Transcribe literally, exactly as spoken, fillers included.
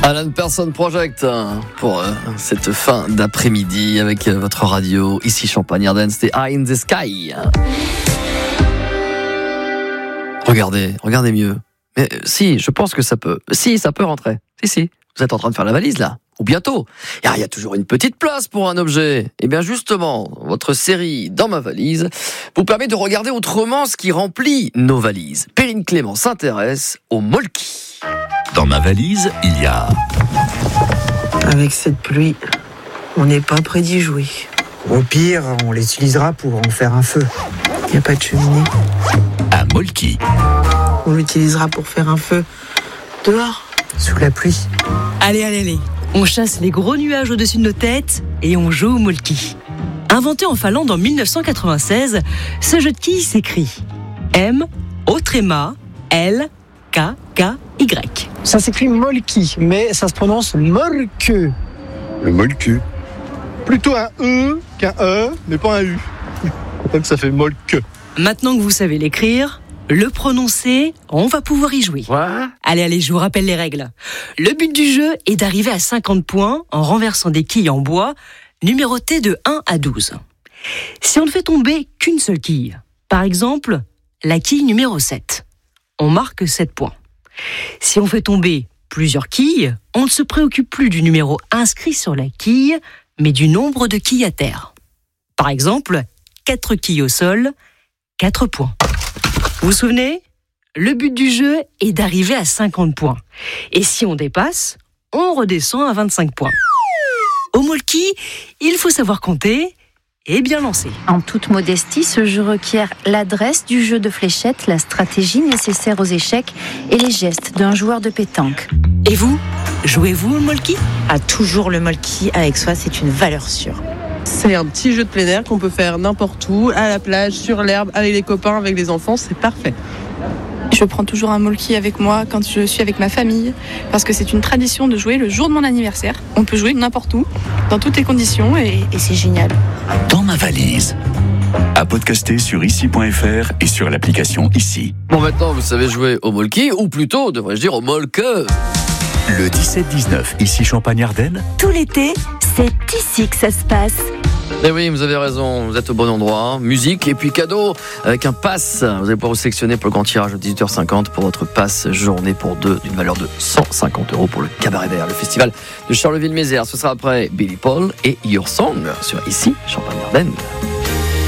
Alan Person Project pour euh, cette fin d'après-midi avec euh, votre radio ici Champagne-Ardenne, c'était Eye in the Sky. Regardez, regardez mieux. Mais si, je pense que ça peut. Si, ça peut rentrer. Si, si. Vous êtes en train de faire la valise là, ou bientôt. Il y a toujours une petite place pour un objet. Et bien justement, votre série Dans ma valise vous permet de regarder autrement ce qui remplit nos valises. Perrine Clément s'intéresse au molki. Dans ma valise, il y a... Avec cette pluie, on n'est pas près d'y jouer. Au pire, on l'utilisera pour en faire un feu. Il n'y a pas de cheminée. Un molki. On l'utilisera pour faire un feu dehors, sous la pluie. Allez, allez, allez. On chasse les gros nuages au-dessus de nos têtes et on joue au molki. Inventé en Finlande en dix-neuf cent quatre-vingt-seize, ce jeu de quilles s'écrit M, O tréma, L, K, K, Y. Ça s'écrit molki, mais ça se prononce molke. Le molku. Plutôt un E qu'un E, mais pas un U. Donc ça fait molke. Maintenant que vous savez l'écrire, le prononcer, on va pouvoir y jouer. Quoi ? Allez, allez, je vous rappelle les règles. Le but du jeu est d'arriver à cinquante points en renversant des quilles en bois, numérotées de un à douze. Si on ne fait tomber qu'une seule quille, par exemple, la quille numéro sept, on marque sept points. Si on fait tomber plusieurs quilles, on ne se préoccupe plus du numéro inscrit sur la quille, mais du nombre de quilles à terre. Par exemple, quatre quilles au sol, quatre points. Vous vous souvenez ? Le but du jeu est d'arriver à cinquante points. Et si on dépasse, on redescend à vingt-cinq points. Au molki, il faut savoir compter et bien lancer. En toute modestie, ce jeu requiert l'adresse du jeu de fléchettes, la stratégie nécessaire aux échecs et les gestes d'un joueur de pétanque. Et vous, jouez-vous au molki ? A toujours le molki avec soi, c'est une valeur sûre. C'est un petit jeu de plein air qu'on peut faire n'importe où, à la plage, sur l'herbe, avec les copains, avec les enfants, c'est parfait. Je prends toujours un molki avec moi quand je suis avec ma famille, parce que c'est une tradition de jouer le jour de mon anniversaire. On peut jouer n'importe où, dans toutes les conditions, et, et c'est génial. Dans ma valise. À podcaster sur ici point f r et sur l'application Ici. Bon, maintenant vous savez jouer au molki, ou plutôt, devrais-je dire, au molke. Le dix-sept dix-neuf, ici Champagne-Ardenne. Tout l'été, c'est ici que ça se passe. Eh oui, vous avez raison, vous êtes au bon endroit. Hein. Musique et puis cadeau avec un pass. Vous allez pouvoir vous sélectionner pour le grand tirage de dix-huit heures cinquante pour votre pass journée pour deux d'une valeur de cent cinquante euros pour le Cabaret Vert, le festival de Charleville-Mézières. Ce sera après Billy Paul et Your Song sur Ici Champagne-Ardenne.